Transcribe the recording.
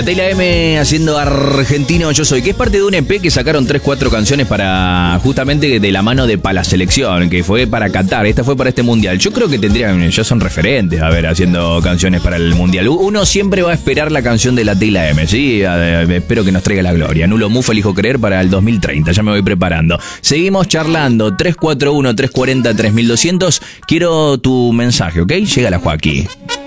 Tela M haciendo Argentino Yo Soy, que es parte de un EP que sacaron 3-4 canciones para justamente de la mano de la selección, que fue para Qatar, esta fue para este mundial. Yo creo que tendrían, ya son referentes, a ver, haciendo canciones para el mundial. Uno siempre va a esperar la canción de la Tela M, ¿sí? Espero que nos traiga la gloria. Nulo Mufa elijo querer para el 2030, ya me voy preparando. Seguimos charlando, 341-340-3200. Quiero tu mensaje, ¿ok? Llega la Joaquín.